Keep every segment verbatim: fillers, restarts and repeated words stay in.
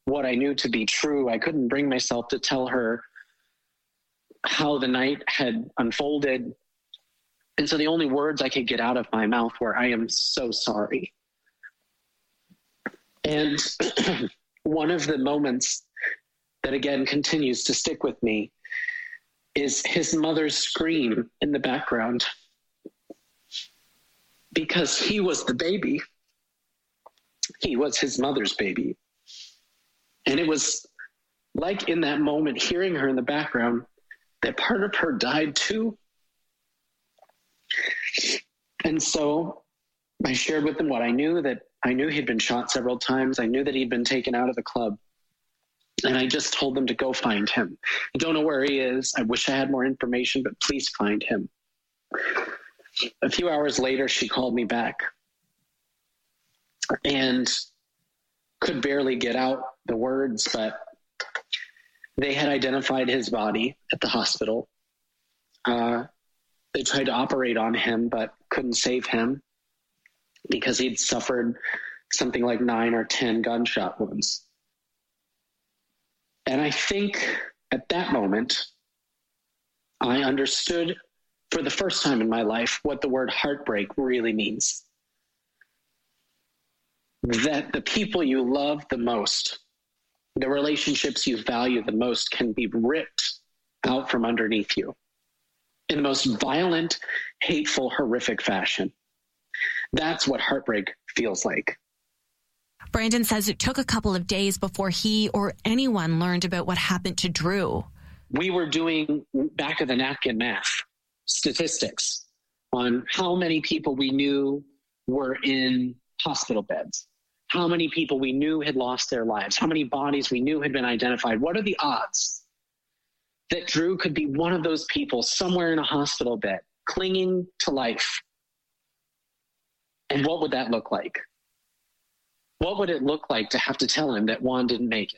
what I knew to be true. I couldn't bring myself to tell her how the night had unfolded. And so the only words I could get out of my mouth were, "I am so sorry." And one of the moments that again continues to stick with me is his mother's scream in the background, because he was the baby. He was his mother's baby. And it was like in that moment, hearing her in the background, that part of her died too. And so I shared with him what I knew, that I knew he'd been shot several times. I knew that he'd been taken out of the club. And I just told them to go find him. I don't know where he is. I wish I had more information, but please find him. A few hours later, she called me back and could barely get out the words, but they had identified his body at the hospital. Uh, they tried to operate on him, but couldn't save him because he'd suffered something like nine or ten gunshot wounds. And I think at that moment, I understood for the first time in my life what the word heartbreak really means. That the people you love the most, the relationships you value the most, can be ripped out from underneath you in the most violent, hateful, horrific fashion. That's what heartbreak feels like. Brandon says it took a couple of days before he or anyone learned about what happened to Drew. We were doing back of the napkin math, statistics on how many people we knew were in hospital beds, how many people we knew had lost their lives, how many bodies we knew had been identified. What are the odds that Drew could be one of those people somewhere in a hospital bed, clinging to life? And what would that look like? What would it look like to have to tell him that Juan didn't make it?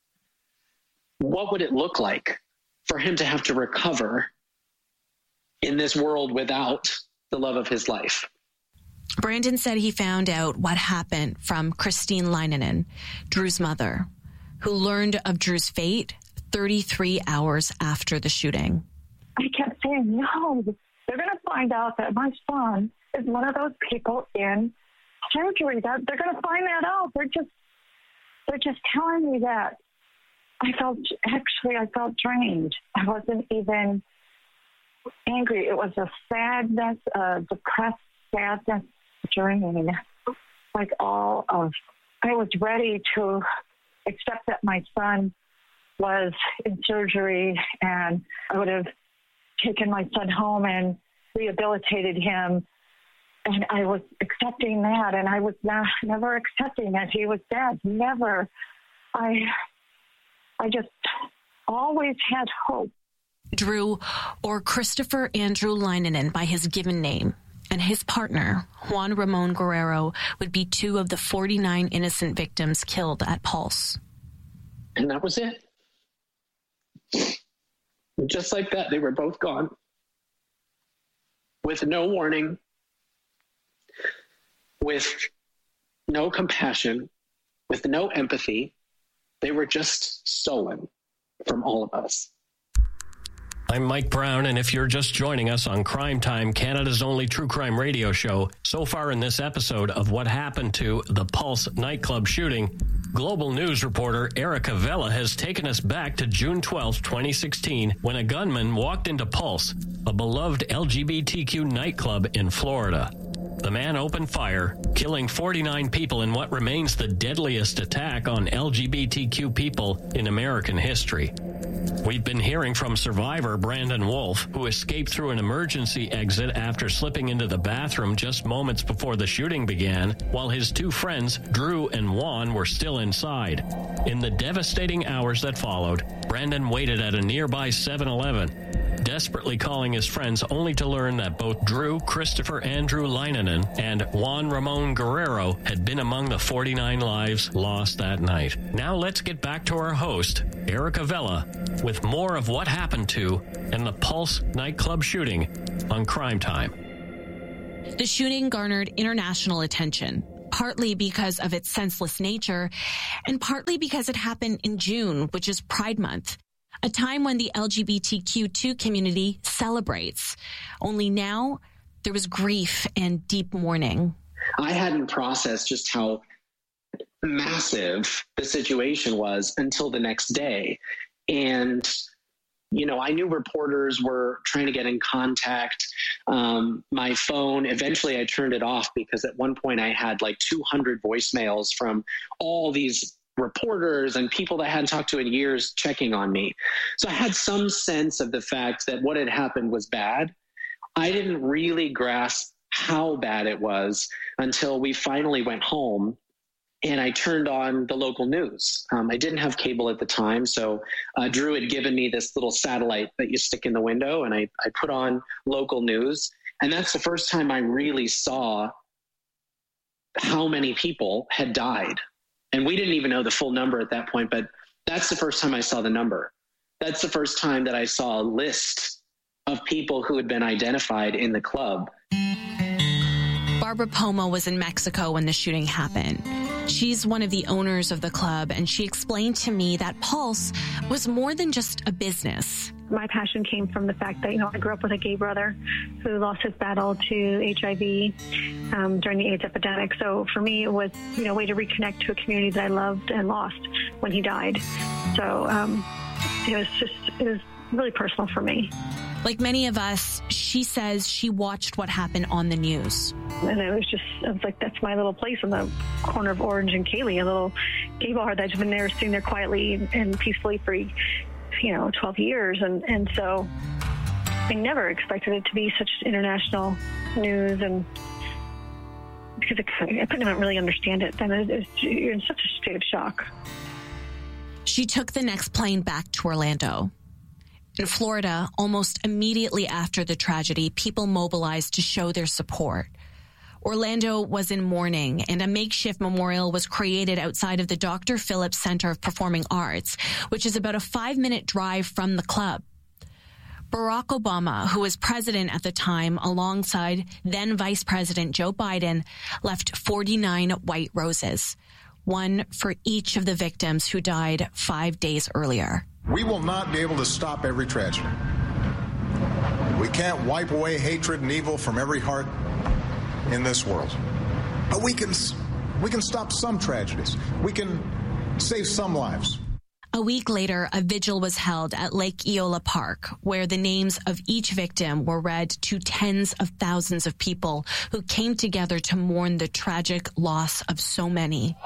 What would it look like for him to have to recover in this world without the love of his life? Brandon said he found out what happened from Christine Leinonen, Drew's mother, who learned of Drew's fate thirty-three hours after the shooting. I kept saying, no, they're going to find out that my son is one of those people in surgery. That they're going to find that out. They're just, they're just telling me that. I felt, actually, I felt drained. I wasn't even angry. It was a sadness, a depressed sadness, drain. Like all of, I was ready to accept that my son was in surgery, and I would have taken my son home and rehabilitated him. And I was accepting that, and I was not, never accepting that he was dead. Never. I, I just always had hope. Drew, or Christopher Andrew Leinonen by his given name, and his partner, Juan Ramon Guerrero, would be two of the forty-nine innocent victims killed at Pulse. And that was it. Just like that, they were both gone. With no warning, with no compassion, with no empathy. They were just stolen from all of us. I'm Mike Brown, and if you're just joining us on Crime Time, Canada's only true crime radio show, so far in this episode of what happened to the Pulse nightclub shooting, Global News reporter Erica Vela has taken us back to June twelfth, twenty sixteen, when a gunman walked into Pulse, a beloved L G B T Q nightclub in Florida. The man opened fire, killing forty-nine people in what remains the deadliest attack on L G B T Q people in American history. We've been hearing from survivor Brandon Wolf, who escaped through an emergency exit after slipping into the bathroom just moments before the shooting began, while his two friends, Drew and Juan, were still inside. In the devastating hours that followed, Brandon waited at a nearby seven eleven, desperately calling his friends only to learn that both Drew Christopher Andrew Leinonen and Juan Ramon Guerrero had been among the forty-nine lives lost that night. Now let's get back to our host, Erica Vela, with more of what happened to and the Pulse nightclub shooting on Crime Time. The shooting garnered international attention. partly because of its senseless nature, and partly because it happened in June, which is Pride Month, a time when the L G B T Q two community celebrates. Only now, there was grief and deep mourning. I hadn't processed just how massive the situation was until the next day. And, you know, I knew reporters were trying to get in contact. Um, my phone, eventually I turned it off because at one point I had like two hundred voicemails from all these reporters and people that I hadn't talked to in years checking on me. So I had some sense of the fact that what had happened was bad. I didn't really grasp how bad it was until we finally went home and I turned on the local news. Um, I didn't have cable at the time, so uh, Drew had given me this little satellite that you stick in the window, and I, I put on local news. And that's the first time I really saw how many people had died. And we didn't even know the full number at that point, but that's the first time I saw the number. That's the first time that I saw a list of people who had been identified in the club. Barbara Pomo was in Mexico when the shooting happened. She's one of the owners of the club, and she explained to me that Pulse was more than just a business. My passion came from the fact that, you know, I grew up with a gay brother who lost his battle to H I V um, during the AIDS epidemic. So for me, it was, you know, a way to reconnect to a community that I loved and lost when he died. So um, it was just, it was really personal for me. Like many of us, she says she watched what happened on the news. And it was just, I was like, that's my little place on the corner of Orange and Cayley, a little gay bar that's been there, sitting there quietly and peacefully for, you know, twelve years. And, and so I never expected it to be such international news, and because it, I couldn't really understand it. Then it, it, you're in such a state of shock. She took the next plane back to Orlando. In Florida, almost immediately after the tragedy, people mobilized to show their support. Orlando was in mourning, and a makeshift memorial was created outside of the Doctor Phillips Center of Performing Arts, which is about a five-minute drive from the club. Barack Obama, who was president at the time, alongside then Vice President Joe Biden, left forty-nine white roses, one for each of the victims who died five days earlier. We will not be able to stop every tragedy. We can't wipe away hatred and evil from every heart in this world. But we can, we can stop some tragedies. We can save some lives. A week later, a vigil was held at Lake Eola Park, where the names of each victim were read to tens of thousands of people who came together to mourn the tragic loss of so many.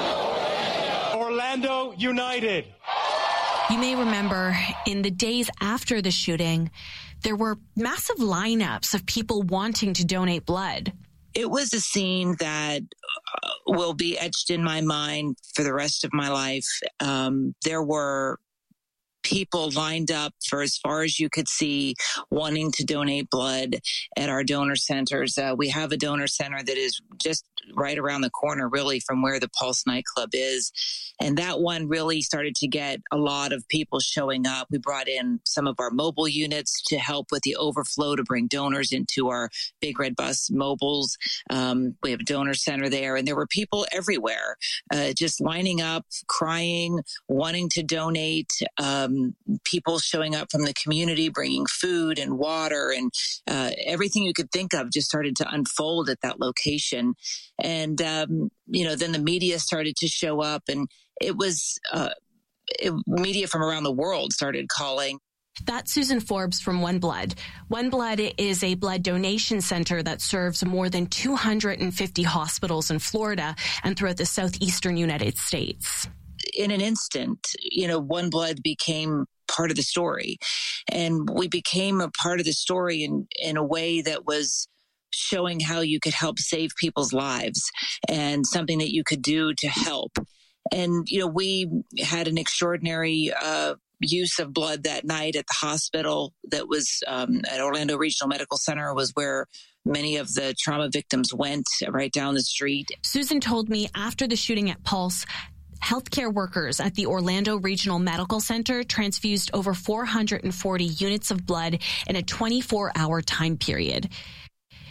Orlando United. You may remember in the days after the shooting, there were massive lineups of people wanting to donate blood. It was a scene that uh, will be etched in my mind for the rest of my life. Um, there were people lined up for as far as you could see, wanting to donate blood at our donor centers. Uh, we have a donor center that is just right around the corner, really, from where the Pulse nightclub is. And that one really started to get a lot of people showing up. We brought in some of our mobile units to help with the overflow to bring donors into our Big Red Bus mobiles. Um, we have a donor center there, and there were people everywhere uh, just lining up, crying, wanting to donate, um, people showing up from the community, bringing food and water, and uh, everything you could think of just started to unfold at that location. And, um, you know, then the media started to show up, and it was uh, it, media from around the world started calling. That's Susan Forbes from One Blood. One Blood is a blood donation center that serves more than two hundred fifty hospitals in Florida and throughout the southeastern United States. In an instant, you know, One Blood became part of the story. And we became a part of the story in, in a way that was showing how you could help save people's lives and something that you could do to help. And, you know, we had an extraordinary uh, use of blood that night at the hospital that was um, at Orlando Regional Medical Center, was where many of the trauma victims went, right down the street. Susan told me after the shooting at Pulse, healthcare workers at the Orlando Regional Medical Center transfused over four hundred forty units of blood in a twenty-four hour time period.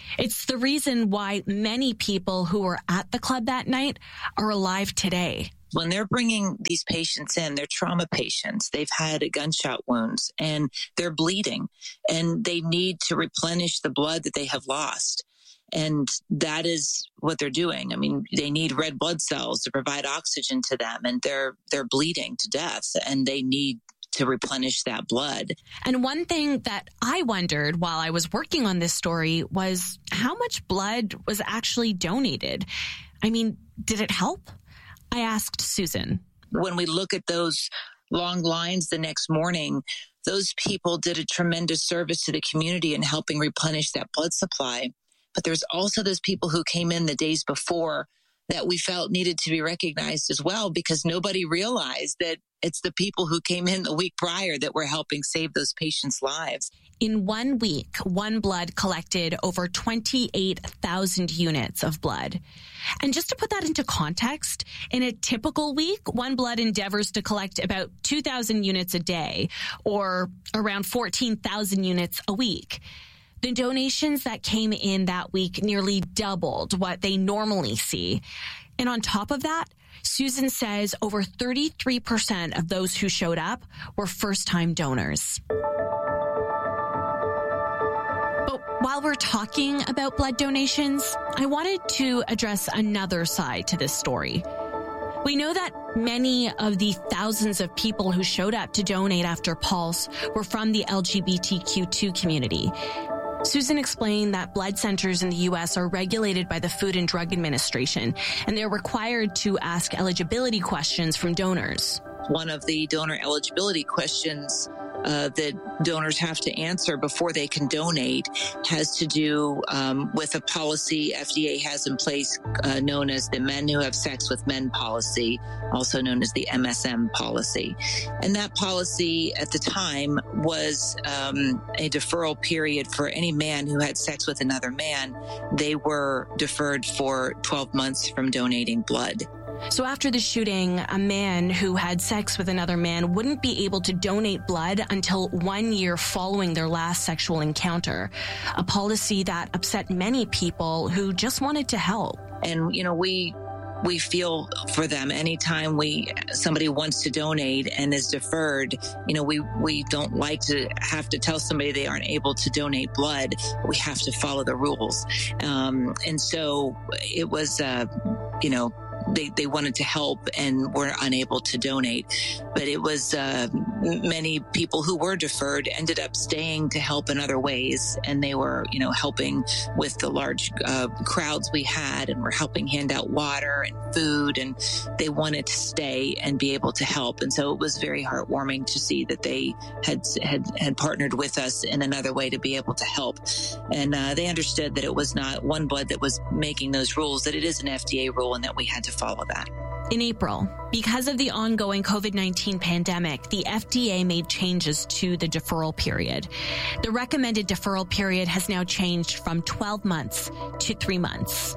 It's the reason why many people who were at the club that night are alive today. When they're bringing these patients in, they're trauma patients. They've had gunshot wounds and they're bleeding and they need to replenish the blood that they have lost. And that is what they're doing. I mean, they need red blood cells to provide oxygen to them, and they're they're bleeding to death, and they need to replenish that blood. And one thing that I wondered while I was working on this story was how much blood was actually donated. I mean, did it help? I asked Susan. When we look at those long lines the next morning, those people did a tremendous service to the community in helping replenish that blood supply. But there's also those people who came in the days before that we felt needed to be recognized as well, because nobody realized that it's the people who came in the week prior that were helping save those patients' lives. In one week, One Blood collected over twenty-eight thousand units of blood. And just to put that into context, in a typical week, One Blood endeavors to collect about two thousand units a day, or around fourteen thousand units a week. The donations that came in that week nearly doubled what they normally see. And on top of that, Susan says over thirty-three percent of those who showed up were first-time donors. But while we're talking about blood donations, I wanted to address another side to this story. We know that many of the thousands of people who showed up to donate after Pulse were from the L G B T Q two community. Susan explained that blood centers in the U S are regulated by the Food and Drug Administration, and they're required to ask eligibility questions from donors. One of the donor eligibility questions uh, that donors have to answer before they can donate has to do um, with a policy F D A has in place uh, known as the Men Who Have Sex with Men policy, also known as the M S M policy. And that policy at the time was um, a deferral period for any man who had sex with another man. They were deferred for twelve months from donating blood. So after the shooting, a man who had sex with another man wouldn't be able to donate blood until one year following their last sexual encounter, a policy that upset many people who just wanted to help. And, you know, we we feel for them anytime we somebody wants to donate and is deferred. You know, we we don't like to have to tell somebody they aren't able to donate blood. We have to follow the rules. Um, and so it was, uh, you know, They, they wanted to help and were unable to donate. But it was uh, many people who were deferred ended up staying to help in other ways. And they were, you know, helping with the large uh, crowds we had, and were helping hand out water and food. And they wanted to stay and be able to help. And so it was very heartwarming to see that they had had, had partnered with us in another way to be able to help. And uh, they understood that it was not One Blood that was making those rules, that it is an F D A rule and that we had to follow that. In April, because of the ongoing COVID nineteen pandemic, the F D A made changes to the deferral period. The recommended deferral period has now changed from twelve months to three months.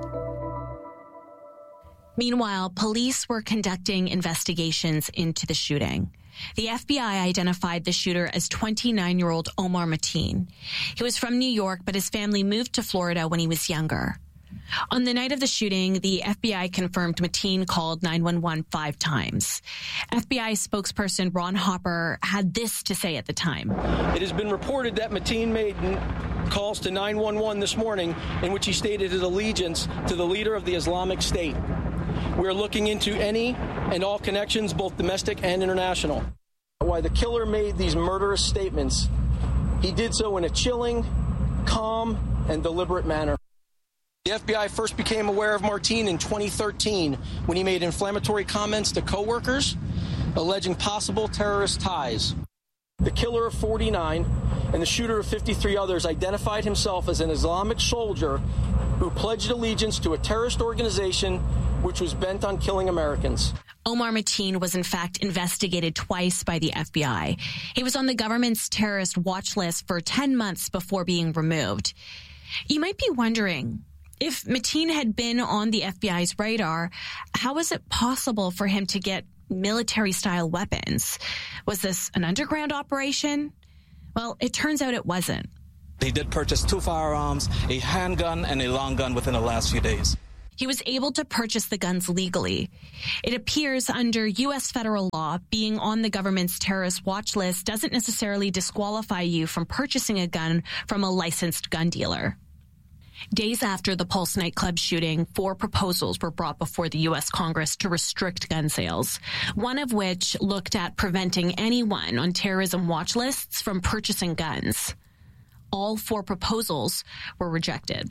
Meanwhile, police were conducting investigations into the shooting. The F B I identified the shooter as twenty-nine-year-old Omar Mateen. He was from New York, but his family moved to Florida when he was younger. On the night of the shooting, the F B I confirmed Mateen called nine one one five times. F B I spokesperson Ron Hopper had this to say at the time. It has been reported that Mateen made calls to nine one one this morning in which he stated his allegiance to the leader of the Islamic State. We're looking into any and all connections, both domestic and international. Why the killer made these murderous statements, he did so in a chilling, calm, and deliberate manner. The F B I first became aware of Mateen in twenty thirteen when he made inflammatory comments to coworkers alleging possible terrorist ties. The killer of forty-nine and the shooter of fifty-three others identified himself as an Islamic soldier who pledged allegiance to a terrorist organization which was bent on killing Americans. Omar Mateen was in fact investigated twice by the F B I. He was on the government's terrorist watch list for ten months before being removed. You might be wondering, if Mateen had been on the F B I's radar, how was it possible for him to get military-style weapons? Was this an underground operation? Well, it turns out it wasn't. He did purchase two firearms, a handgun, and a long gun within the last few days. He was able to purchase the guns legally. It appears under U S federal law, being on the government's terrorist watch list doesn't necessarily disqualify you from purchasing a gun from a licensed gun dealer. Days after the Pulse nightclub shooting, four proposals were brought before the U S Congress to restrict gun sales, one of which looked at preventing anyone on terrorism watch lists from purchasing guns. All four proposals were rejected.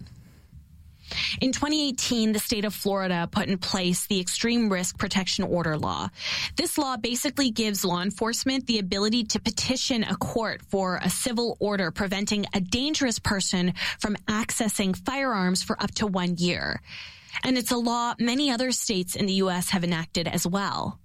In twenty eighteen, the state of Florida put in place the Extreme Risk Protection Order law. This law basically gives law enforcement the ability to petition a court for a civil order preventing a dangerous person from accessing firearms for up to one year. And it's a law many other states in the U S have enacted as well.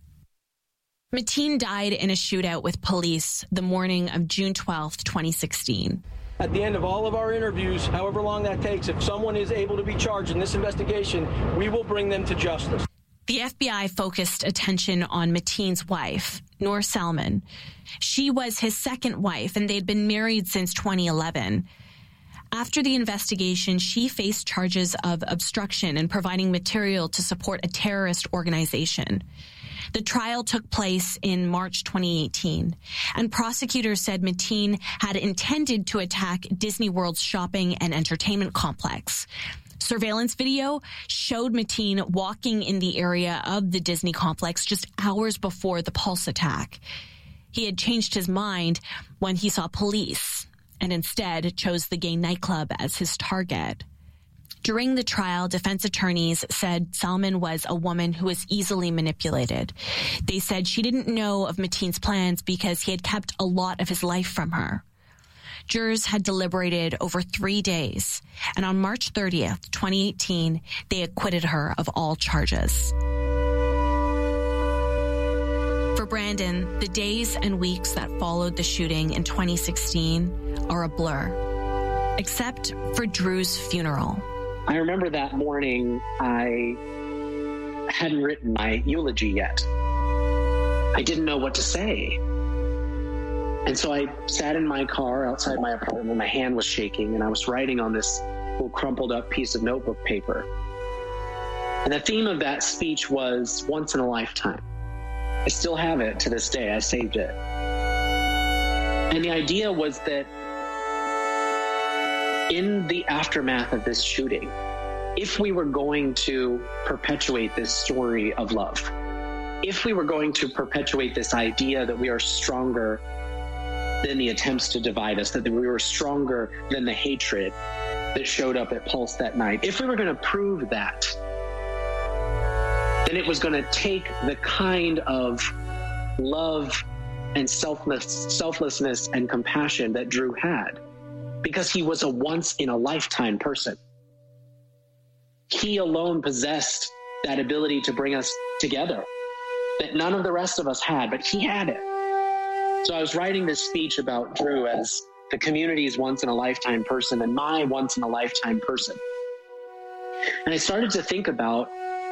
Mateen died in a shootout with police the morning of June twelfth, twenty sixteen. At the end of all of our interviews, however long that takes, if someone is able to be charged in this investigation, we will bring them to justice. The F B I focused attention on Mateen's wife, Noor Salman. She was his second wife, and they'd been married since twenty eleven. After the investigation, she faced charges of obstruction and providing material to support a terrorist organization. The trial took place in March twenty eighteen, and prosecutors said Mateen had intended to attack Disney World's shopping and entertainment complex. Surveillance video showed Mateen walking in the area of the Disney complex just hours before the Pulse attack. He had changed his mind when he saw police and instead chose the gay nightclub as his target. During the trial, defense attorneys said Salman was a woman who was easily manipulated. They said she didn't know of Mateen's plans because he had kept a lot of his life from her. Jurors had deliberated over three days, and on March thirtieth, twenty eighteen, they acquitted her of all charges. For Brandon, the days and weeks that followed the shooting in twenty sixteen are a blur, except for Drew's funeral. I remember that morning, I hadn't written my eulogy yet. I didn't know what to say. And so I sat in my car outside my apartment. My hand was shaking, and I was writing on this little crumpled up piece of notebook paper. And the theme of that speech was once in a lifetime. I still have it to this day. I saved it. And the idea was that in the aftermath of this shooting, if we were going to perpetuate this story of love, if we were going to perpetuate this idea that we are stronger than the attempts to divide us, that we were stronger than the hatred that showed up at Pulse that night, if we were going to prove that, then it was going to take the kind of love and selfless, selflessness and compassion that Drew had, because he was a once-in-a-lifetime person. He alone possessed that ability to bring us together that none of the rest of us had, but he had it. So I was writing this speech about Drew as the community's once-in-a-lifetime person and my once-in-a-lifetime person. And I started to think about,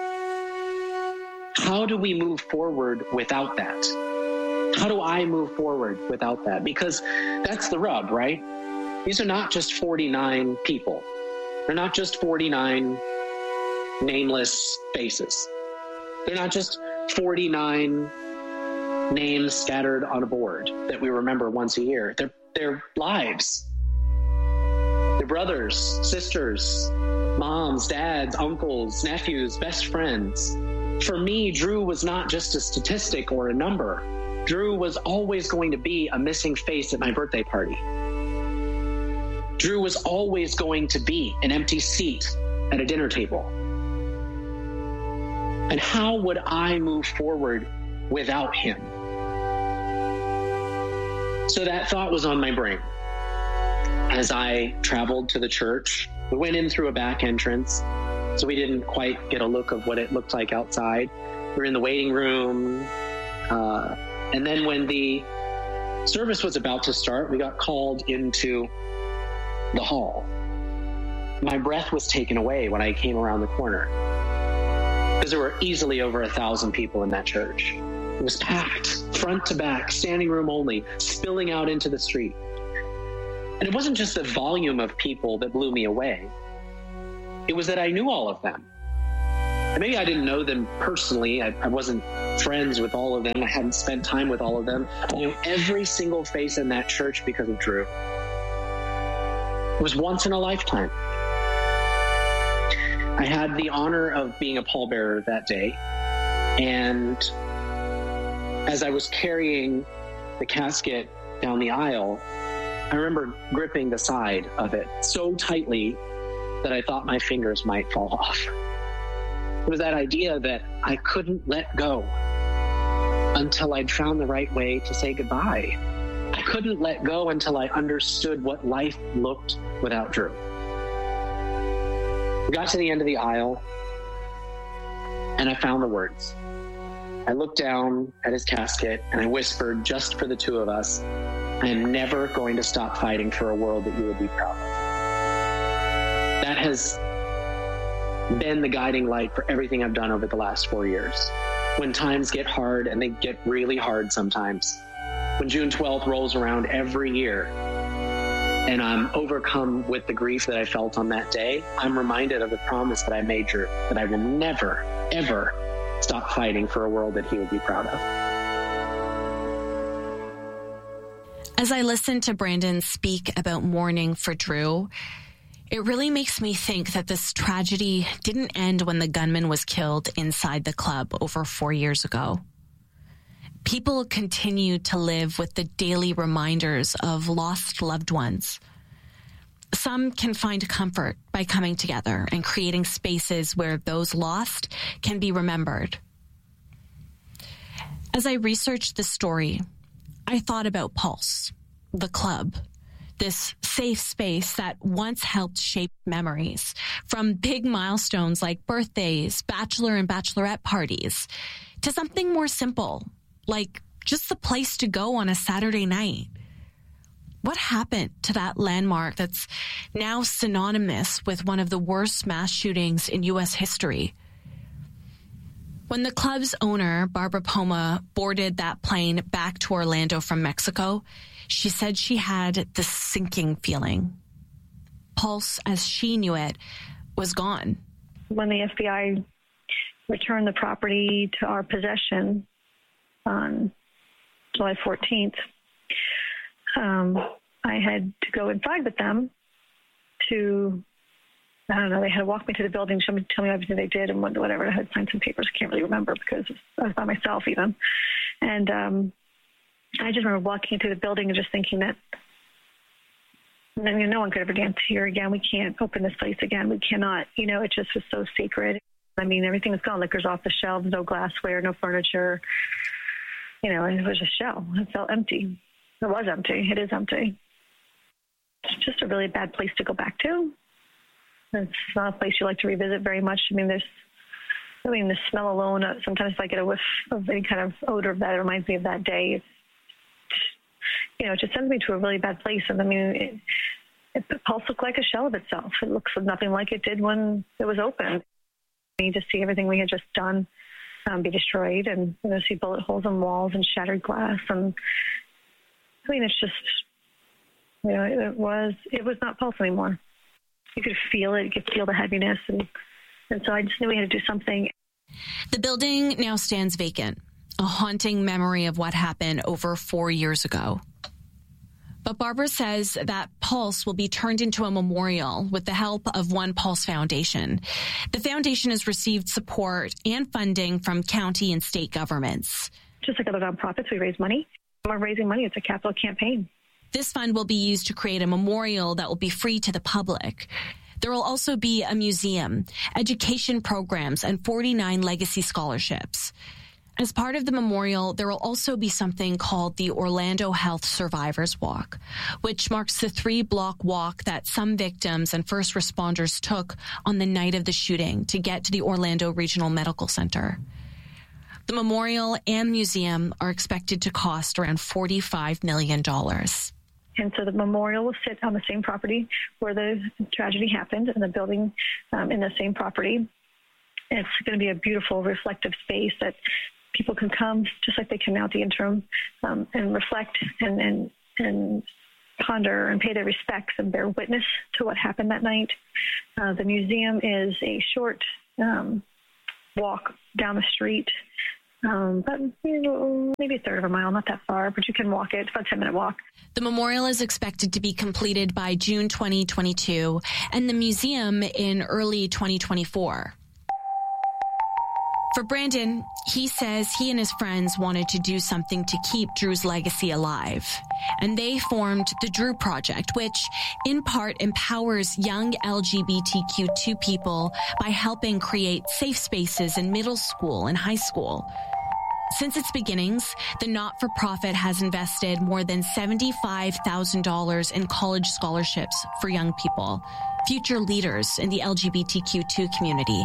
how do we move forward without that? How do I move forward without that? Because that's the rub, right? These are not just forty-nine people. They're not just forty-nine nameless faces. They're not just forty-nine names scattered on a board that we remember once a year. They're, they're lives. They're brothers, sisters, moms, dads, uncles, nephews, best friends. For me, Drew was not just a statistic or a number. Drew was always going to be a missing face at my birthday party. Drew was always going to be an empty seat at a dinner table. And how would I move forward without him? So that thought was on my brain. As I traveled to the church, we went in through a back entrance, so we didn't quite get a look of what it looked like outside. We were in the waiting room. Uh, and then when the service was about to start, we got called into the hall. My breath was taken away when I came around the corner, because there were easily over a thousand people in that church. It was packed, front to back, standing room only, spilling out into the street. And it wasn't just the volume of people that blew me away. It was that I knew all of them. And maybe I didn't know them personally. I, I wasn't friends with all of them. I hadn't spent time with all of them. I knew every single face in that church because of Drew. It was once in a lifetime. I had the honor of being a pallbearer that day. And as I was carrying the casket down the aisle, I remember gripping the side of it so tightly that I thought my fingers might fall off. It was that idea that I couldn't let go until I'd found the right way to say goodbye. I couldn't let go until I understood what life looked without Drew. We got to the end of the aisle, and I found the words. I looked down at his casket, and I whispered, just for the two of us, I am never going to stop fighting for a world that you would be proud of. That has been the guiding light for everything I've done over the last four years. When times get hard, and they get really hard sometimes, when June twelfth rolls around every year, and I'm overcome with the grief that I felt on that day, I'm reminded of the promise that I made Drew, that I will never, ever stop fighting for a world that he would be proud of. As I listen to Brandon speak about mourning for Drew, it really makes me think that this tragedy didn't end when the gunman was killed inside the club over four years ago. People continue to live with the daily reminders of lost loved ones. Some can find comfort by coming together and creating spaces where those lost can be remembered. As I researched this story, I thought about Pulse, the club, this safe space that once helped shape memories, from big milestones like birthdays, bachelor and bachelorette parties, to something more simple, like just the place to go on a Saturday night. What happened to that landmark that's now synonymous with one of the worst mass shootings in U S history? When the club's owner, Barbara Poma, boarded that plane back to Orlando from Mexico, she said she had this sinking feeling. Pulse, as she knew it, was gone. When the F B I returned the property to our possession on July fourteenth, um, I had to go inside with them to, I don't know, they had to walk me to the building, show me, tell me everything they did and whatever. I had signed some papers. I can't really remember because I was by myself even. And um, I just remember walking into the building and just thinking that, I mean, no one could ever dance here again. We can't open this place again. We cannot, you know, it just was so sacred. I mean, everything was gone. Liquor's off the shelves, no glassware, no furniture. You know, it was a shell. It felt empty. It was empty. It is empty. It's just a really bad place to go back to. It's not a place you like to revisit very much. I mean, there's, I mean, the smell alone, uh, sometimes if I get a whiff of any kind of odor of that, it reminds me of that day. It's, you know, it just sends me to a really bad place. And I mean, it, it, the Pulse looked like a shell of itself. It looks nothing like it did when it was open. You just see everything we had just done um, be destroyed, and you know, see bullet holes in walls and shattered glass. And I mean, it's just, you know, it was, it was not Pulse anymore. You could feel it. You could feel the heaviness. And, and so I just knew we had to do something. The building now stands vacant, a haunting memory of what happened over four years ago. But Barbara says that Pulse will be turned into a memorial with the help of One Pulse Foundation. The foundation has received support and funding from county and state governments. Just like other nonprofits, we raise money. We're raising money. It's a capital campaign. This fund will be used to create a memorial that will be free to the public. There will also be a museum, education programs, and forty-nine legacy scholarships. As part of the memorial, there will also be something called the Orlando Health Survivors Walk, which marks the three-block walk that some victims and first responders took on the night of the shooting to get to the Orlando Regional Medical Center. The memorial and museum are expected to cost around forty-five million dollars. And so the memorial will sit on the same property where the tragedy happened, in the building um, in the same property. It's going to be a beautiful, reflective space that people can come, just like they can now at the interim, um, and reflect and, and, and ponder and pay their respects and bear witness to what happened that night. Uh, the museum is a short um, walk down the street, um, but you know, maybe a third of a mile, not that far, but you can walk it. It's about a ten-minute walk. The memorial is expected to be completed by June twenty twenty-two, and the museum in early twenty twenty-four. For Brandon, he says he and his friends wanted to do something to keep Drew's legacy alive. And they formed the Drew Project, which in part empowers young L G B T Q two people by helping create safe spaces in middle school and high school. Since its beginnings, the not-for-profit has invested more than seventy-five thousand dollars in college scholarships for young people, future leaders in the L G B T Q two community.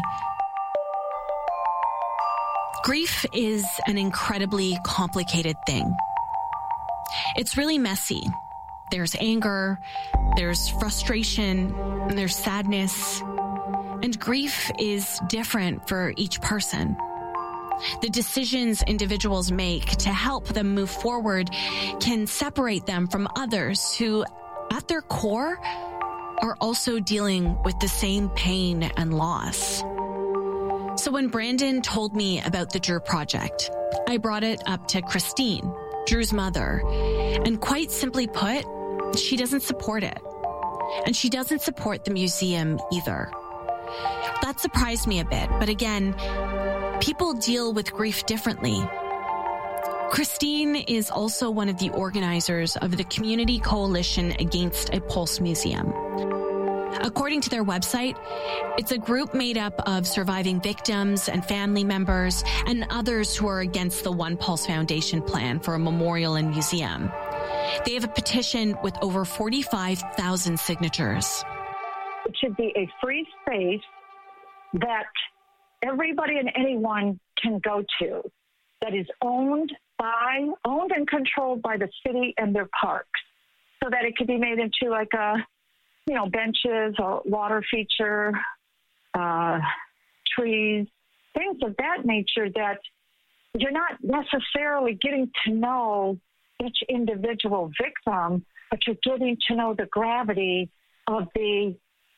Grief is an incredibly complicated thing. It's really messy. There's anger, there's frustration, and there's sadness. And grief is different for each person. The decisions individuals make to help them move forward can separate them from others who, at their core, are also dealing with the same pain and loss. So when Brandon told me about the Drew Project, I brought it up to Christine, Drew's mother, and quite simply put, she doesn't support it. And she doesn't support the museum either. That surprised me a bit, but again, people deal with grief differently. Christine is also one of the organizers of the Community Coalition Against a Pulse Museum. According to their website, it's a group made up of surviving victims and family members and others who are against the One Pulse Foundation plan for a memorial and museum. They have a petition with over forty-five thousand signatures. It should be a free space that everybody and anyone can go to, that is owned by, owned and controlled by the city and their parks, so that it could be made into like a, you know, benches or water feature, uh, trees, things of that nature, that you're not necessarily getting to know each individual victim, but you're getting to know the gravity of the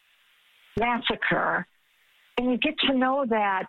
massacre. And you get to know that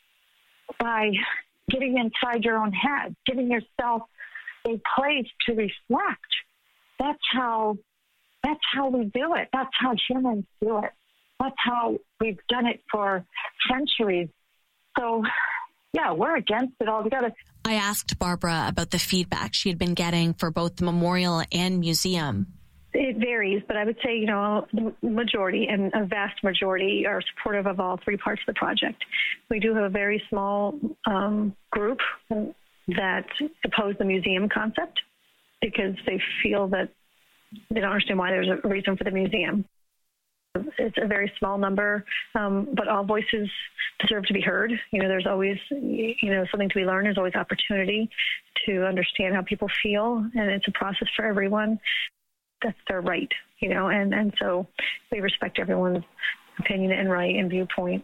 by getting inside your own head, giving yourself a place to reflect. That's how That's how we do it. That's how humans do it. That's how we've done it for centuries. So, yeah, we're against it altogether. I asked Barbara about the feedback she had been getting for both the memorial and museum. It varies, but I would say, you know, the majority and a vast majority are supportive of all three parts of the project. We do have a very small um, group that oppose the museum concept because they feel that they don't understand why there's a reason for the museum. It's a very small number, um, but all voices deserve to be heard. You know, there's always, you know, something to be learned. There's always opportunity to understand how people feel, and it's a process for everyone. That's their right, you know, and, and so we respect everyone's opinion and right and viewpoint.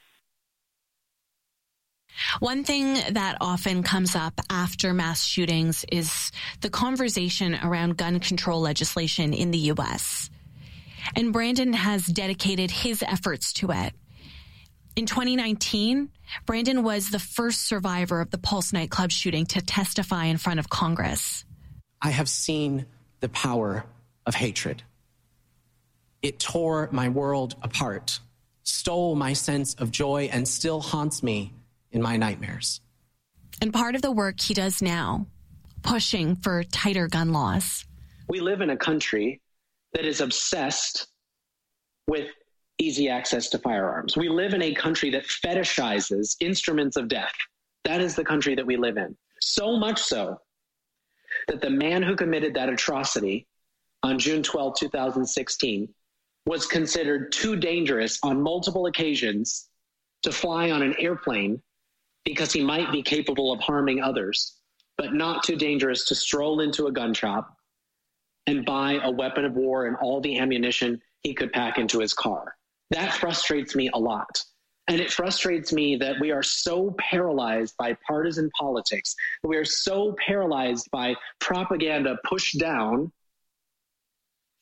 One thing that often comes up after mass shootings is the conversation around gun control legislation in the U S. And Brandon has dedicated his efforts to it. In twenty nineteen, Brandon was the first survivor of the Pulse nightclub shooting to testify in front of Congress. I have seen the power of hatred. It tore my world apart, stole my sense of joy, and still haunts me in my nightmares. And part of the work he does now, pushing for tighter gun laws. We live in a country that is obsessed with easy access to firearms. We live in a country that fetishizes instruments of death. That is the country that we live in. So much so that the man who committed that atrocity on June twelfth, twenty sixteen, was considered too dangerous on multiple occasions to fly on an airplane because he might be capable of harming others, but not too dangerous to stroll into a gun shop and buy a weapon of war and all the ammunition he could pack into his car. That frustrates me a lot. And it frustrates me that we are so paralyzed by partisan politics, that we are so paralyzed by propaganda pushed down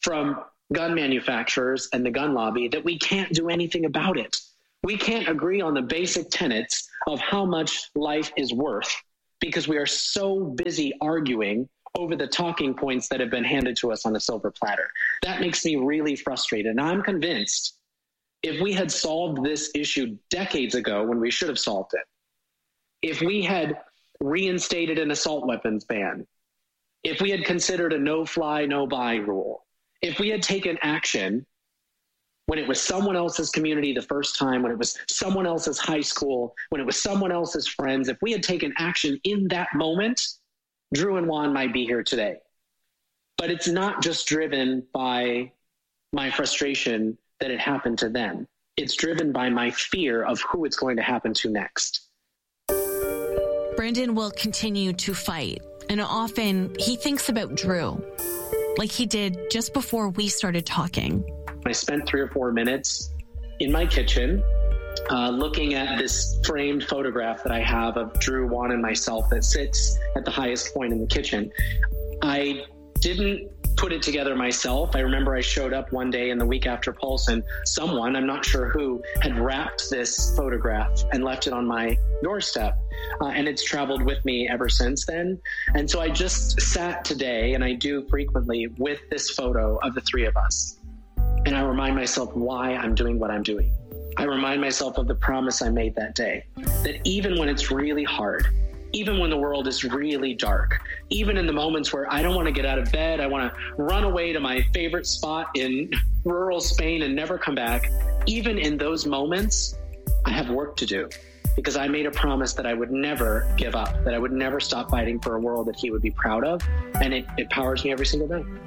from gun manufacturers and the gun lobby that we can't do anything about it. We can't agree on the basic tenets of how much life is worth because we are so busy arguing over the talking points that have been handed to us on a silver platter. That makes me really frustrated. And I'm convinced if we had solved this issue decades ago when we should have solved it, if we had reinstated an assault weapons ban, if we had considered a no-fly, no-buy rule, if we had taken action when it was someone else's community the first time, when it was someone else's high school, when it was someone else's friends, if we had taken action in that moment, Drew and Juan might be here today. But it's not just driven by my frustration that it happened to them. It's driven by my fear of who it's going to happen to next. Brandon will continue to fight, and often he thinks about Drew, like he did just before we started talking. I spent three or four minutes in my kitchen uh, looking at this framed photograph that I have of Drew, Juan, and myself that sits at the highest point in the kitchen. I didn't put it together myself. I remember I showed up one day in the week after Pulse and someone, I'm not sure who, had wrapped this photograph and left it on my doorstep. Uh, and it's traveled with me ever since then. And so I just sat today, and I do frequently, with this photo of the three of us. And I remind myself why I'm doing what I'm doing. I remind myself of the promise I made that day, that even when it's really hard, even when the world is really dark, even in the moments where I don't want to get out of bed, I want to run away to my favorite spot in rural Spain and never come back, even in those moments, I have work to do because I made a promise that I would never give up, that I would never stop fighting for a world that he would be proud of, and it, it powers me every single day.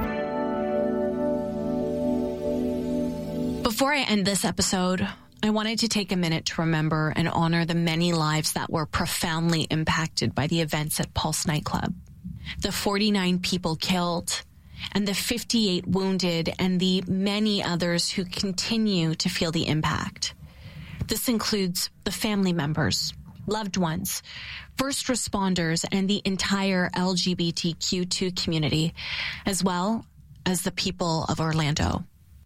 Before I end this episode, I wanted to take a minute to remember and honor the many lives that were profoundly impacted by the events at Pulse nightclub. The forty-nine people killed and the fifty-eight wounded and the many others who continue to feel the impact. This includes the family members, loved ones, first responders, and the entire L G B T Q two community, as well as the people of Orlando.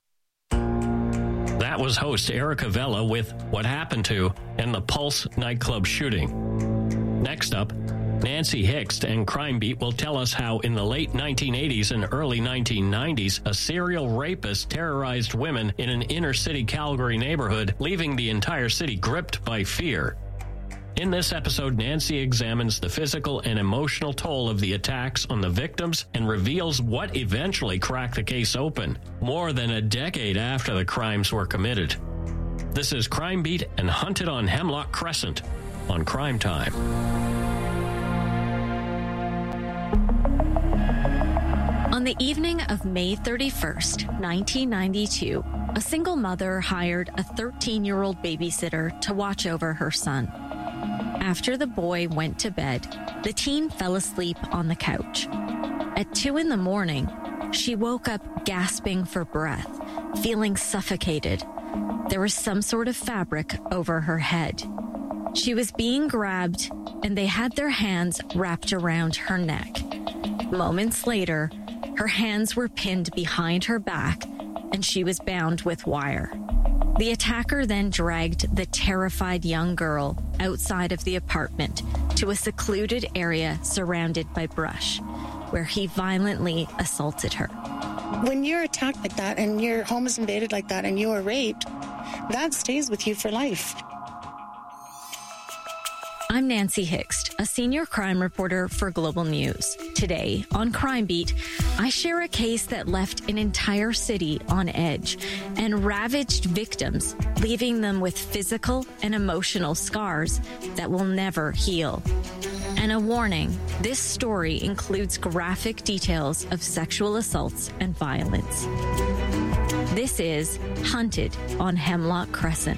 That was host Erica Vela with What Happened To and the Pulse nightclub shooting. Next up, Nancy Hixt and Crime Beat will tell us how in the late nineteen eighties and early nineteen nineties, a serial rapist terrorized women in an inner-city Calgary neighborhood, leaving the entire city gripped by fear. In this episode, Nancy examines the physical and emotional toll of the attacks on the victims and reveals what eventually cracked the case open, more than a decade after the crimes were committed. This is Crime Beat and Hunted on Hemlock Crescent on Crime Time. On the evening of May thirty-first, nineteen ninety-two, a single mother hired a thirteen-year-old babysitter to watch over her son. After the boy went to bed, the teen fell asleep on the couch. At two in the morning, she woke up gasping for breath, feeling suffocated. There was some sort of fabric over her head. She was being grabbed, and they had their hands wrapped around her neck. Moments later, her hands were pinned behind her back, and she was bound with wire. The attacker then dragged the terrified young girl outside of the apartment to a secluded area surrounded by brush, where he violently assaulted her. When you're attacked like that and your home is invaded like that and you are raped, that stays with you for life. I'm Nancy Hixt, a senior crime reporter for Global News. Today, on Crime Beat, I share a case that left an entire city on edge and ravaged victims, leaving them with physical and emotional scars that will never heal. And a warning, this story includes graphic details of sexual assaults and violence. This is Hunted on Hemlock Crescent.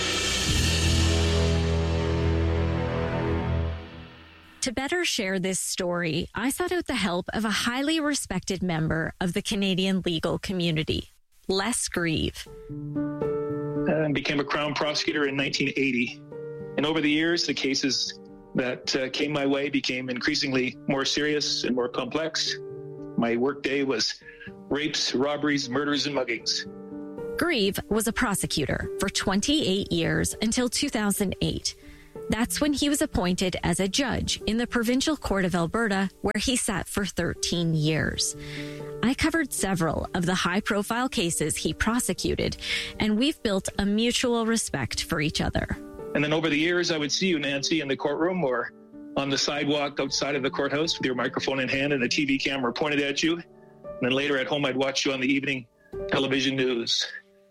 To better share this story, I sought out the help of a highly respected member of the Canadian legal community, Les Grieve. And became a Crown prosecutor in nineteen eighty. And over the years, the cases that uh, came my way became increasingly more serious and more complex. My work day was rapes, robberies, murders, and muggings. Grieve was a prosecutor for twenty-eight years until two thousand eight. That's when he was appointed as a judge in the Provincial Court of Alberta, where he sat for thirteen years. I covered several of the high-profile cases he prosecuted, and we've built a mutual respect for each other. And then over the years, I would see you, Nancy, in the courtroom or on the sidewalk outside of the courthouse with your microphone in hand and a T V camera pointed at you. And then later at home, I'd watch you on the evening television news.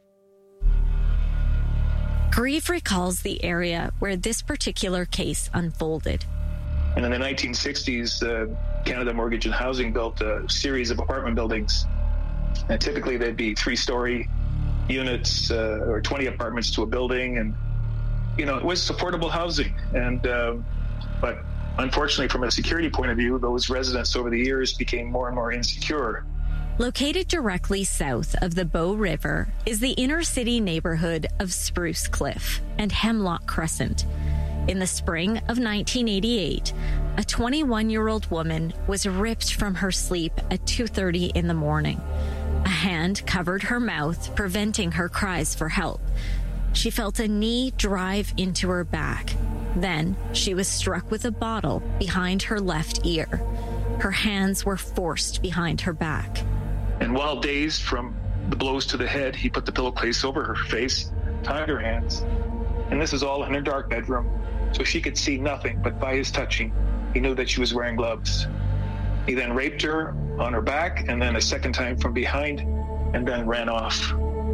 Grieve recalls the area where this particular case unfolded. And in the nineteen sixties, uh, Canada Mortgage and Housing built a series of apartment buildings. And typically they'd be three-story units uh, or twenty apartments to a building. And, you know, it was affordable housing. And uh, but unfortunately, from a security point of view, those residents over the years became more and more insecure. Located directly south of the Bow River is the inner city neighborhood of Spruce Cliff and Hemlock Crescent. In the spring of nineteen eighty-eight, a twenty-one-year-old woman was ripped from her sleep at two thirty in the morning. A hand covered her mouth, preventing her cries for help. She felt a knee drive into her back. Then she was struck with a bottle behind her left ear. Her hands were forced behind her back. And while dazed from the blows to the head, he put the pillowcase over her face, tied her hands. And this is all in her dark bedroom, so she could see nothing, but by his touching, he knew that she was wearing gloves. He then raped her on her back, and then a second time from behind, and then ran off.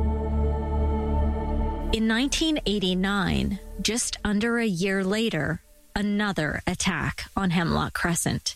In nineteen eighty-nine, just under a year later, another attack on Hemlock Crescent.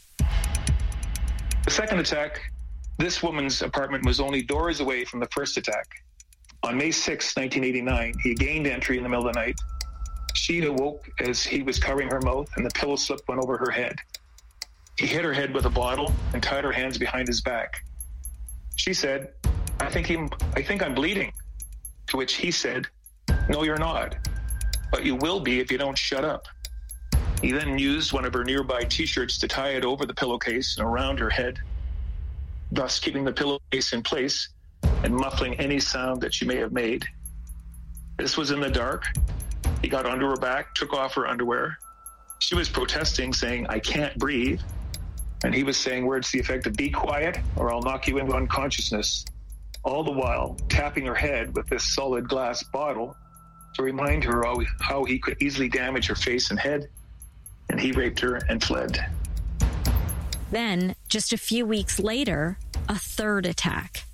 The second attack, this woman's apartment was only doors away from the first attack. On May sixth, nineteen eighty-nine, he gained entry in the middle of the night. She awoke as he was covering her mouth, and the pillow slip went over her head. He hit her head with a bottle and tied her hands behind his back. She said, I think, he, I think I'm bleeding. To which he said, no, you're not. But you will be if you don't shut up. He then used one of her nearby T-shirts to tie it over the pillowcase and around her head, thus keeping the pillowcase in place and muffling any sound that she may have made. This was in the dark. He got onto her back, took off her underwear. She was protesting, saying, I can't breathe. And he was saying words to the effect of, be quiet or I'll knock you into unconsciousness. All the while tapping her head with this solid glass bottle to remind her how, how he could easily damage her face and head. And he raped her and fled. Then, just a few weeks later, a third attack.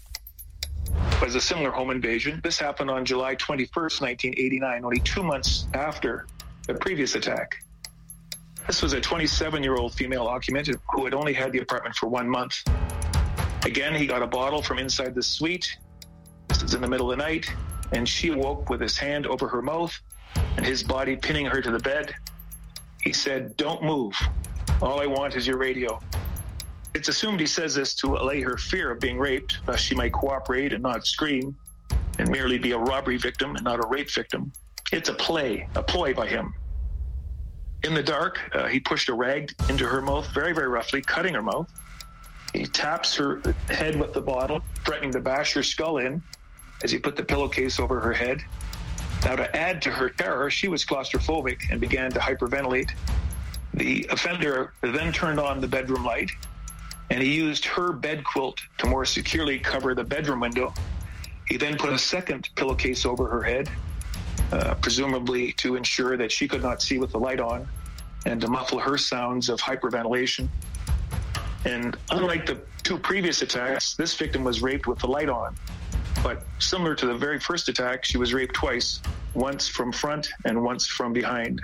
It was a similar home invasion. This happened on July twenty-first, nineteen eighty-nine, only two months after the previous attack. This was a twenty-seven-year-old female occupant who had only had the apartment for one month. Again, he got a bottle from inside the suite. This is in the middle of the night, and she awoke with his hand over her mouth and his body pinning her to the bed. He said, don't move. All I want is your radio. It's assumed he says this to allay her fear of being raped, thus she might cooperate and not scream and merely be a robbery victim and not a rape victim. It's a play, a ploy by him. In the dark, uh, he pushed a rag into her mouth very, very roughly, cutting her mouth. He taps her head with the bottle, threatening to bash her skull in as he put the pillowcase over her head. Now, to add to her terror, she was claustrophobic and began to hyperventilate. The offender then turned on the bedroom light, and he used her bed quilt to more securely cover the bedroom window. He then put a second pillowcase over her head, uh, presumably to ensure that she could not see with the light on and to muffle her sounds of hyperventilation. And unlike the two previous attacks, this victim was raped with the light on. But similar to the very first attack, she was raped twice, once from front and once from behind.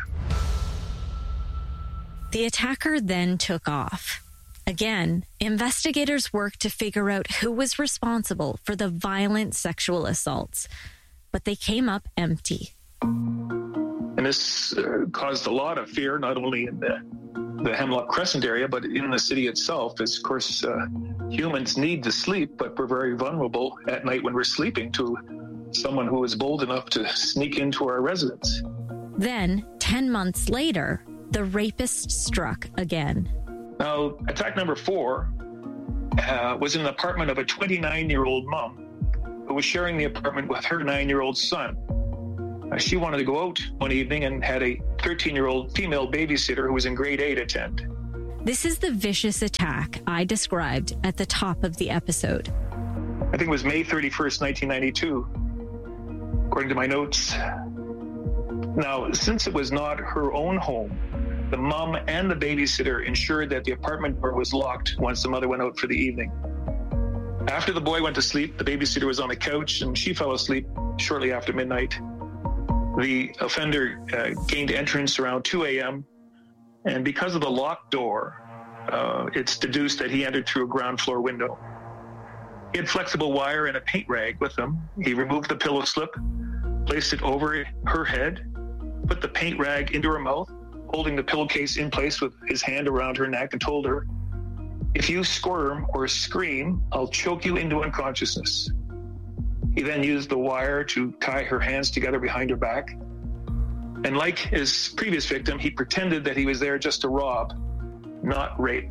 The attacker then took off. Again, investigators worked to figure out who was responsible for the violent sexual assaults, but they came up empty. And this uh, caused a lot of fear, not only in the, the Hemlock Crescent area, but in the city itself. As, of course, uh, humans need to sleep, but we're very vulnerable at night when we're sleeping to someone who is bold enough to sneak into our residence. Then, ten months later, the rapist struck again. Now, attack number four uh, was in an apartment of a twenty-nine-year-old mom who was sharing the apartment with her nine-year-old son. Uh, she wanted to go out one evening and had a thirteen-year-old female babysitter who was in grade eight attend. This is the vicious attack I described at the top of the episode. I think it was May thirty-first, nineteen ninety-two, according to my notes. Now, since it was not her own home, the mom and the babysitter ensured that the apartment door was locked once the mother went out for the evening. After the boy went to sleep, the babysitter was on the couch and she fell asleep shortly after midnight. The offender uh, gained entrance around two a.m. and because of the locked door, uh, it's deduced that he entered through a ground floor window. He had flexible wire and a paint rag with him. He removed the pillow slip, placed it over her head, put the paint rag into her mouth, holding the pillowcase in place with his hand around her neck, and told her, "If you squirm or scream, I'll choke you into unconsciousness." He then used the wire to tie her hands together behind her back. And like his previous victim, he pretended that he was there just to rob, not rape.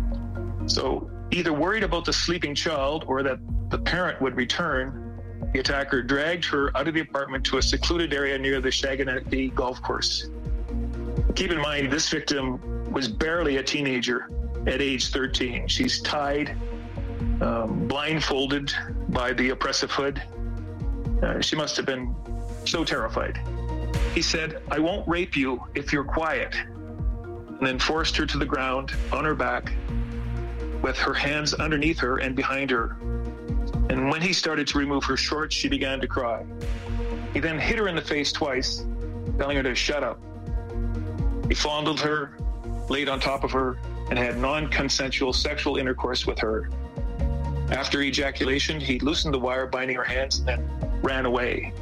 So either worried about the sleeping child or that the parent would return, the attacker dragged her out of the apartment to a secluded area near the Shaganati golf course. Keep in mind, this victim was barely a teenager at age thirteen. She's tied, um, blindfolded by the oppressive hood. Uh, she must have been so terrified. He said, "I won't rape you if you're quiet," and then forced her to the ground on her back with her hands underneath her and behind her. And when he started to remove her shorts, she began to cry. He then hit her in the face twice, telling her to shut up. He fondled her, laid on top of her, and had non-consensual sexual intercourse with her. After ejaculation, he loosened the wire binding her hands and then ran away.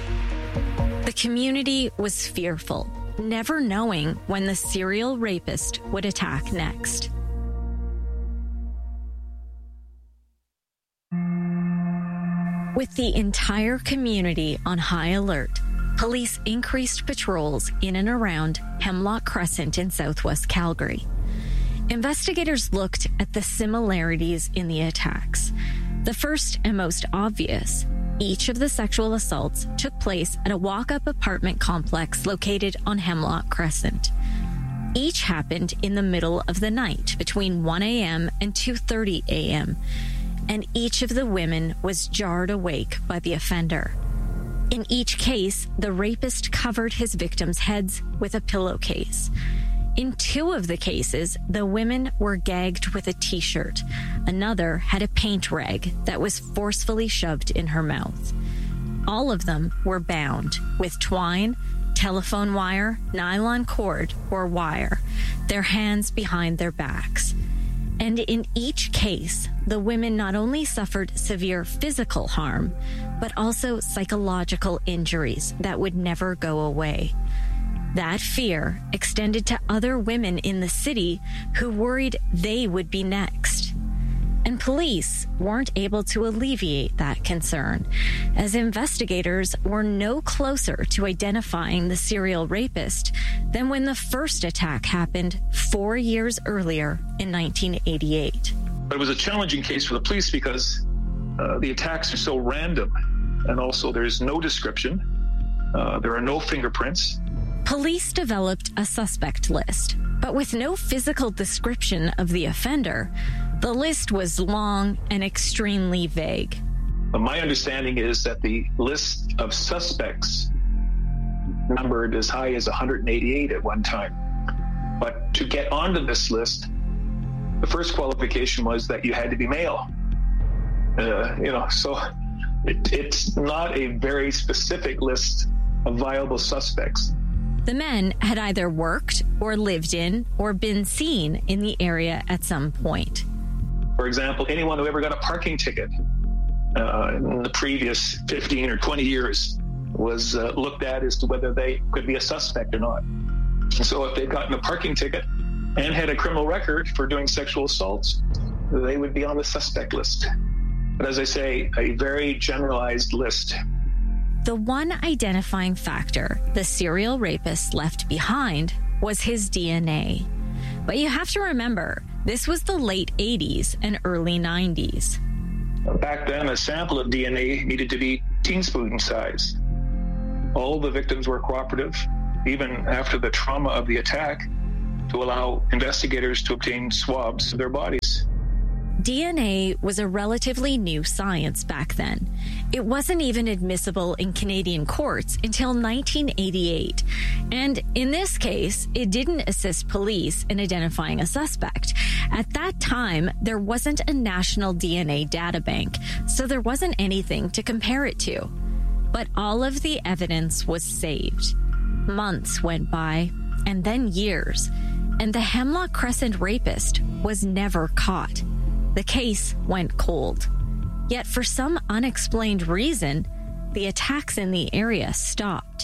The community was fearful, never knowing when the serial rapist would attack next. With the entire community on high alert, police increased patrols in and around Hemlock Crescent in southwest Calgary. Investigators looked at the similarities in the attacks. The first and most obvious, each of the sexual assaults took place at a walk-up apartment complex located on Hemlock Crescent. Each happened in the middle of the night between one a.m. and two thirty a.m., and each of the women was jarred awake by the offender. In each case, the rapist covered his victims' heads with a pillowcase. In two of the cases, the women were gagged with a t-shirt. Another had a paint rag that was forcefully shoved in her mouth. All of them were bound with twine, telephone wire, nylon cord, or wire, their hands behind their backs. And in each case, the women not only suffered severe physical harm, but also psychological injuries that would never go away. That fear extended to other women in the city who worried they would be next. And police weren't able to alleviate that concern, as investigators were no closer to identifying the serial rapist than when the first attack happened four years earlier in nineteen eighty-eight. But it was a challenging case for the police because uh, the attacks are so random, and also there's no description. Uh, there are no fingerprints. Police developed a suspect list, but with no physical description of the offender, the list was long and extremely vague. My understanding is that the list of suspects numbered as high as one hundred eighty-eight at one time. But to get onto this list, the first qualification was that you had to be male. Uh, you know, so it, it's not a very specific list of viable suspects. The men had either worked or lived in or been seen in the area at some point. For example, anyone who ever got a parking ticket uh, in the previous fifteen or twenty years was uh, looked at as to whether they could be a suspect or not. And so if they'd gotten a parking ticket and had a criminal record for doing sexual assaults, they would be on the suspect list. But as I say, a very generalized list. The one identifying factor the serial rapist left behind was his D N A. But you have to remember This was the late eighties and early nineties. Back then, a sample of D N A needed to be teaspoon size. All the victims were cooperative, even after the trauma of the attack, to allow investigators to obtain swabs of their bodies. D N A was a relatively new science back then. It wasn't even admissible in Canadian courts until nineteen eighty-eight. And in this case, it didn't assist police in identifying a suspect. At that time, there wasn't a national D N A databank, so there wasn't anything to compare it to. But all of the evidence was saved. Months went by, and then years, and the Hemlock Crescent rapist was never caught. The case went cold. Yet for some unexplained reason, the attacks in the area stopped.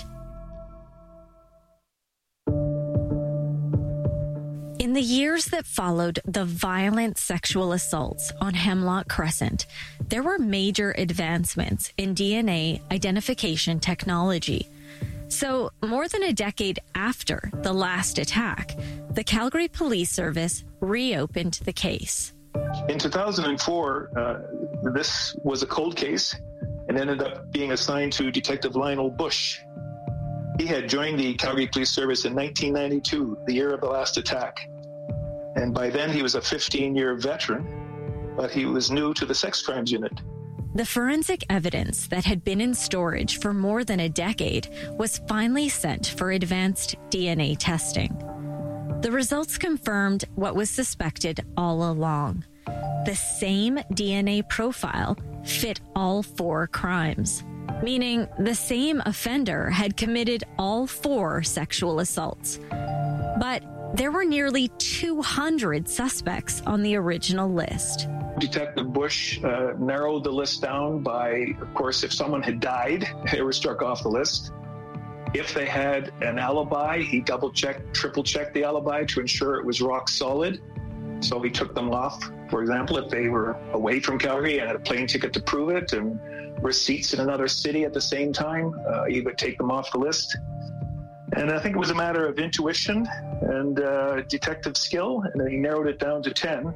In the years that followed the violent sexual assaults on Hemlock Crescent, there were major advancements in D N A identification technology. So, more than a decade after the last attack, the Calgary Police Service reopened the case. In two thousand four, uh, this was a cold case and ended up being assigned to Detective Lionel Bush. He had joined the Calgary Police Service in nineteen ninety-two, the year of the last attack. And by then he was a fifteen-year veteran, but he was new to the sex crimes unit. The forensic evidence that had been in storage for more than a decade was finally sent for advanced D N A testing. The results confirmed what was suspected all along. The same D N A profile fit all four crimes, meaning the same offender had committed all four sexual assaults. But there were nearly two hundred suspects on the original list. Detective Bush uh, narrowed the list down by, of course, if someone had died, they were struck off the list. If they had an alibi, he double-checked, triple-checked the alibi to ensure it was rock solid. So he took them off. For example, if they were away from Calgary and had a plane ticket to prove it and receipts in another city at the same time, uh, he would take them off the list. And I think it was a matter of intuition and uh, detective skill, and then he narrowed it down to ten.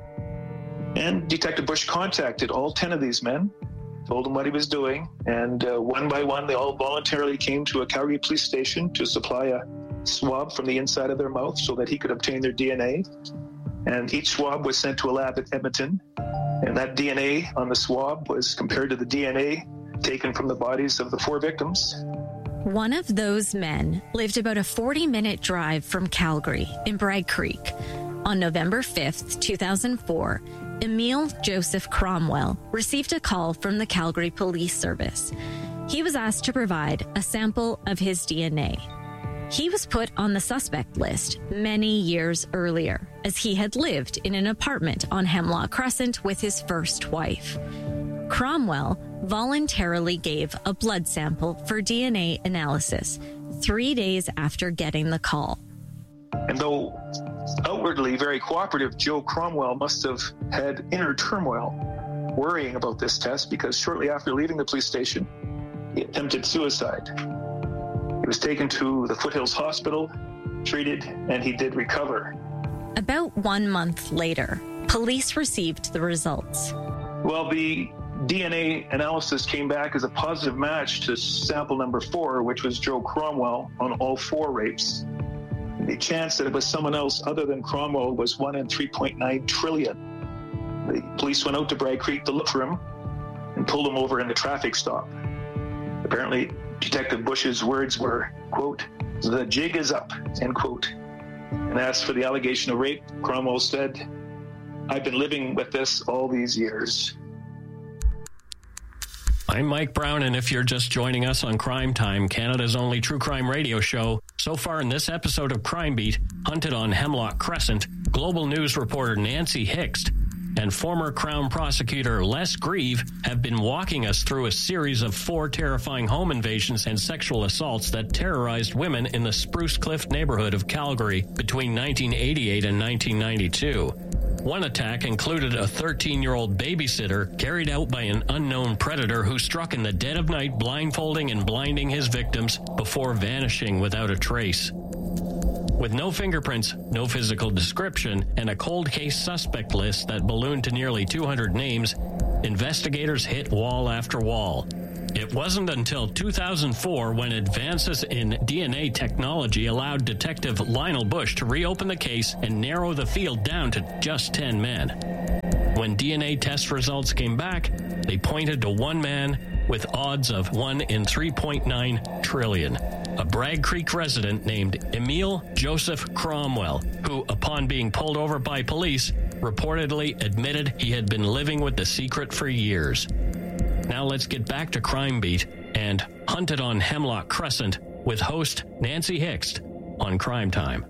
And Detective Bush contacted all ten of these men, told them what he was doing, and uh, one by one, they all voluntarily came to a Calgary police station to supply a swab from the inside of their mouth so that he could obtain their D N A. And each swab was sent to a lab at Edmonton, and that D N A on the swab was compared to the D N A taken from the bodies of the four victims. One of those men lived about a forty-minute drive from Calgary in Bragg Creek. On November fifth, two thousand four, Emil Joseph Cromwell received a call from the Calgary Police Service. He was asked to provide a sample of his D N A. He was put on the suspect list many years earlier, as he had lived in an apartment on Hemlock Crescent with his first wife. Cromwell voluntarily gave a blood sample for D N A analysis three days after getting the call. And though outwardly very cooperative, Joe Cromwell must have had inner turmoil, worrying about this test, because shortly after leaving the police station, he attempted suicide. He was taken to the Foothills Hospital, treated, and he did recover. About one month later, police received the results. Well, the D N A analysis came back as a positive match to sample number four, which was Joe Cromwell on all four rapes. The chance that it was someone else other than Cromwell was one in three point nine trillion. The police went out to Bragg Creek to look for him and pulled him over in the traffic stop. Apparently, Detective Bush's words were, quote, "The jig is up," end quote. And as for the allegation of rape, Cromwell said, "I've been living with this all these years." I'm Mike Brown, and if you're just joining us on Crime Time, Canada's only true crime radio show, so far in this episode of Crime Beat, hunted on Hemlock Crescent, Global News reporter Nancy Hixt and former Crown prosecutor Les Grieve have been walking us through a series of four terrifying home invasions and sexual assaults that terrorized women in the Spruce Cliff neighborhood of Calgary between nineteen eighty-eight and nineteen ninety-two. One attack included a thirteen-year-old babysitter carried out by an unknown predator who struck in the dead of night, blindfolding and blinding his victims before vanishing without a trace. With no fingerprints, no physical description, and a cold case suspect list that ballooned to nearly two hundred names, investigators hit wall after wall. It wasn't until two thousand four when advances in D N A technology allowed Detective Lionel Bush to reopen the case and narrow the field down to just ten men. When D N A test results came back, they pointed to one man with odds of one in three point nine trillion. A Bragg Creek resident named Emil Joseph Cromwell, who, upon being pulled over by police, reportedly admitted he had been living with the secret for years. Now let's get back to Crime Beat and Hunted on Hemlock Crescent with host Nancy Hixt on Crime Time.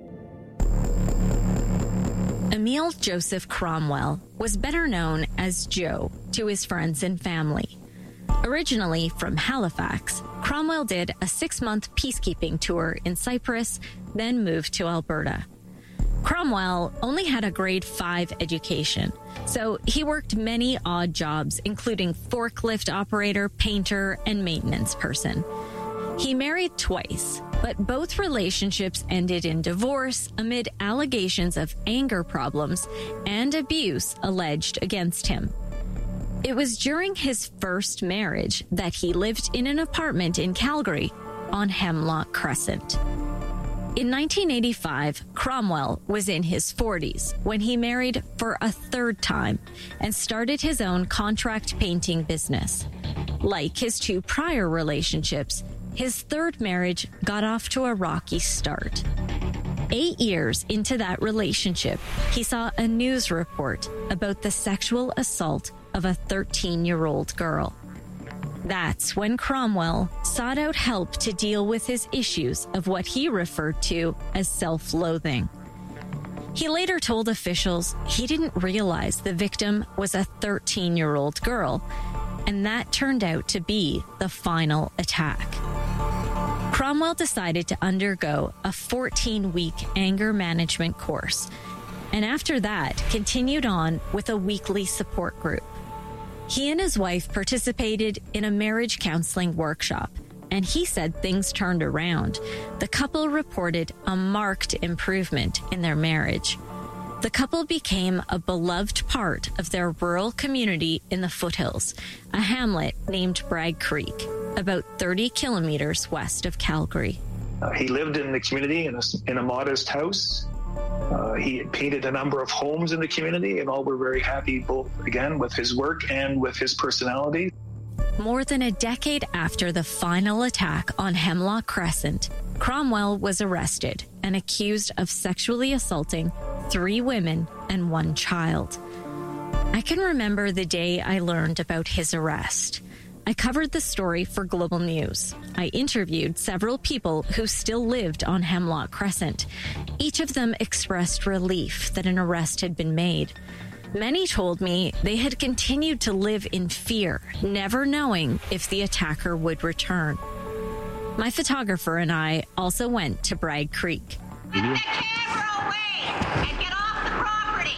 Emil Joseph Cromwell was better known as Joe to his friends and family. Originally from Halifax, Cromwell did a six-month peacekeeping tour in Cyprus, then moved to Alberta. Cromwell only had a grade five education, so he worked many odd jobs, including forklift operator, painter, and maintenance person. He married twice, but both relationships ended in divorce amid allegations of anger problems and abuse alleged against him. It was during his first marriage that he lived in an apartment in Calgary on Hemlock Crescent. In nineteen eighty-five, Cromwell was in his forties when he married for a third time and started his own contract painting business. Like his two prior relationships, his third marriage got off to a rocky start. Eight years into that relationship, he saw a news report about the sexual assault of a thirteen-year-old girl. That's when Cromwell sought out help to deal with his issues of what he referred to as self-loathing. He later told officials he didn't realize the victim was a thirteen-year-old girl, and that turned out to be the final attack. Cromwell decided to undergo a fourteen-week anger management course, and after that continued on with a weekly support group. He and his wife participated in a marriage counseling workshop, and he said things turned around. The couple reported a marked improvement in their marriage. The couple became a beloved part of their rural community in the foothills, a hamlet named Bragg Creek, about thirty kilometers west of Calgary. Uh, he lived in the community in a, in a modest house. Uh, he had painted a number of homes in the community, and all were very happy, both, again, with his work and with his personality. More than a decade after the final attack on Hemlock Crescent, Cromwell was arrested and accused of sexually assaulting three women and one child. I can remember the day I learned about his arrest. I covered the story for Global News. I interviewed several people who still lived on Hemlock Crescent. Each of them expressed relief that an arrest had been made. Many told me they had continued to live in fear, never knowing if the attacker would return. My photographer and I also went to Bragg Creek. Get the camera away and get off the property.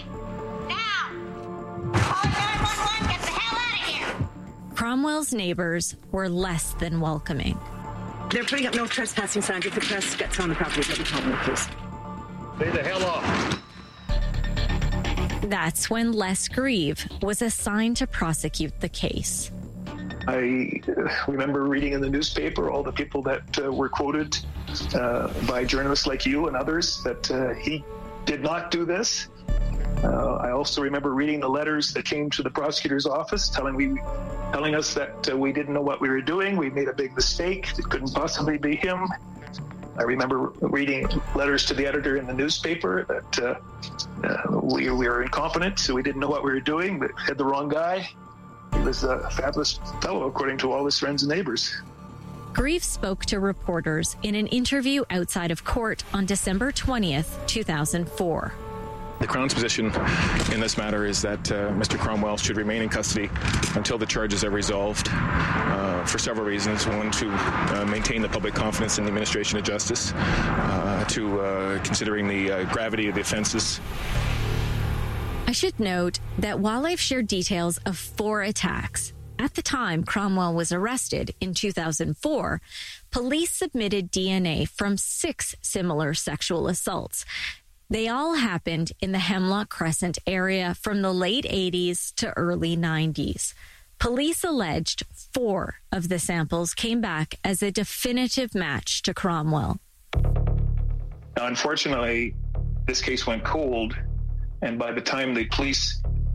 Now! Call nine one one, get the hell out of here! Cromwell's neighbors were less than welcoming. They're putting up no trespassing signs. If the press gets on the property, let me call them, please. Stay the hell off. That's when Les Grieve was assigned to prosecute the case. I remember reading in the newspaper all the people that uh, were quoted uh, by journalists like you and others that uh, he did not do this. Uh, I also remember reading the letters that came to the prosecutor's office telling we, telling us that uh, we didn't know what we were doing. We made a big mistake. It couldn't possibly be him. I remember reading letters to the editor in the newspaper that uh, uh, we, we were incompetent, so we didn't know what we were doing, but had the wrong guy. He was a fabulous fellow, according to all his friends and neighbors. Grieve spoke to reporters in an interview outside of court on December twentieth, two thousand four. The Crown's position in this matter is that uh, Mister Cromwell should remain in custody until the charges are resolved uh, for several reasons. One, to uh, maintain the public confidence in the administration of justice, uh, to uh, considering the uh, gravity of the offenses. I should note that while I've shared details of four attacks, At the time Cromwell was arrested in two thousand four, police submitted D N A from six similar sexual assaults. They all happened in the Hemlock Crescent area from the late eighties to early nineties. Police alleged four of the samples came back as a definitive match to Cromwell. Now, unfortunately, this case went cold, and by the time the police